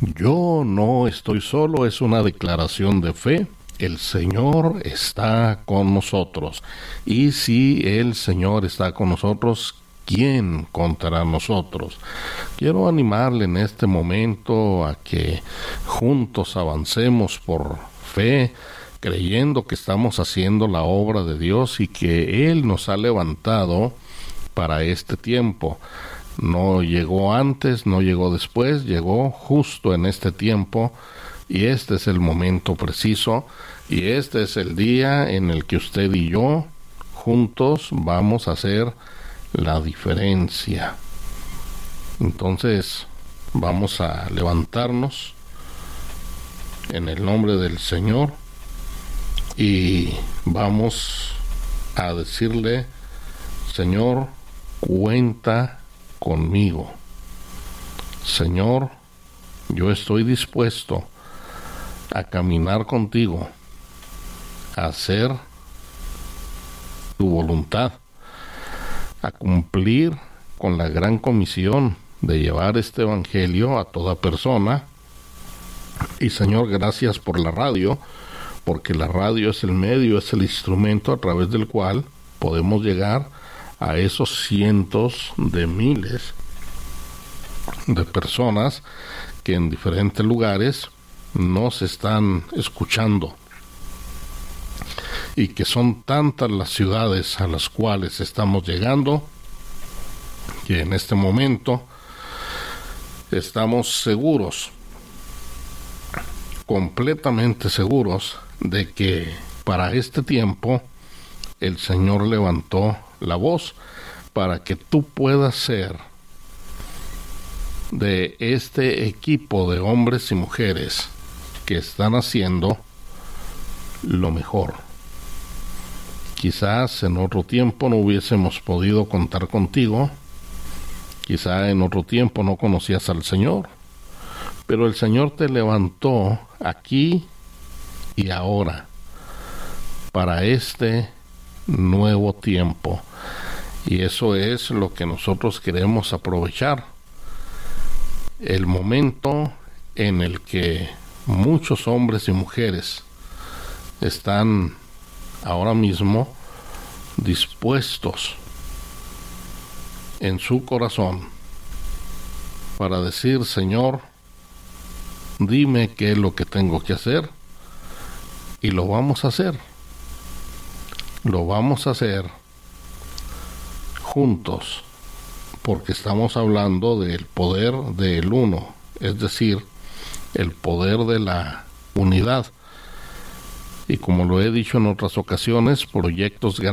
Yo no estoy solo, es una declaración de fe. El Señor está con nosotros. Y si el Señor está con nosotros, ¿quién contra nosotros? Quiero animarle en este momento a que juntos avancemos por fe, creyendo que estamos haciendo la obra de Dios y que Él nos ha levantado para este tiempo. No llegó antes, no llegó después, llegó justo en este tiempo, y este es el momento preciso, y este es el día en el que usted y yo juntos vamos a hacer la diferencia. Entonces vamos a levantarnos en el nombre del Señor y vamos a decirle: Señor, cuenta conmigo. Señor, yo estoy dispuesto a caminar contigo, a hacer tu voluntad, a cumplir con la gran comisión de llevar este evangelio a toda persona. Y Señor, gracias por la radio, porque la radio es el medio, es el instrumento a través del cual podemos llegar a esos cientos de miles de personas que en diferentes lugares nos están escuchando, y que son tantas las ciudades a las cuales estamos llegando que en este momento estamos seguros, completamente seguros, de que para este tiempo el Señor levantó la voz para que tú puedas ser de este equipo de hombres y mujeres que están haciendo lo mejor. Quizás en otro tiempo no hubiésemos podido contar contigo, quizá en otro tiempo no conocías al Señor, pero el Señor te levantó aquí y ahora para este nuevo tiempo. Y eso es lo que nosotros queremos aprovechar. El momento en el que muchos hombres y mujeres están ahora mismo dispuestos en su corazón para decir: Señor, dime qué es lo que tengo que hacer, y lo vamos a hacer. Lo vamos a hacer juntos, porque estamos hablando del poder del uno, es decir, el poder de la unidad. Y como lo he dicho en otras ocasiones, proyectos